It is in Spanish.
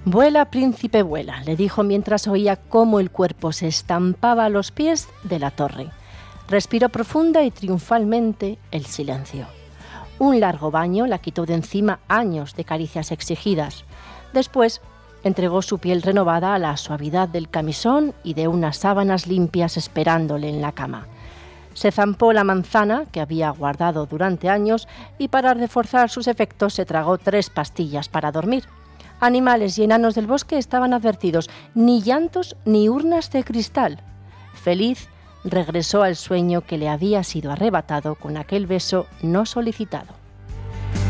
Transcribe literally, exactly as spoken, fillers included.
«Vuela, príncipe, vuela», le dijo mientras oía cómo el cuerpo se estampaba a los pies de la torre. Respiró profunda y triunfalmente el silencio. Un largo baño la quitó de encima años de caricias exigidas. Después entregó su piel renovada a la suavidad del camisón y de unas sábanas limpias esperándole en la cama. Se zampó la manzana que había guardado durante años y para reforzar sus efectos se tragó tres pastillas para dormir. Animales y enanos del bosque estaban advertidos, ni llantos ni urnas de cristal. Feliz, regresó al sueño que le había sido arrebatado con aquel beso no solicitado.